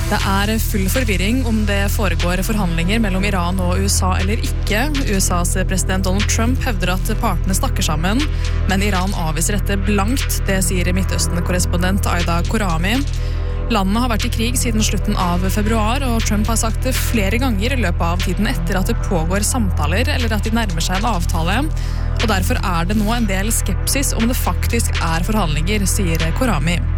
Det full forvirring om det foregår forhandlinger mellom Iran og USA eller ikke. USAs president Donald Trump hevder at partene snakker sammen, men Iran avviser dette blankt, det sier Midtøsten-korrespondent Aida Korami. Landet har vært i krig siden slutten av februar, og Trump har sagt det flere ganger i løpet av tiden etter at det pågår samtaler eller at de nærmer seg en avtale. Og derfor det nå en del skepsis om det faktisk forhandlinger, sier Korami.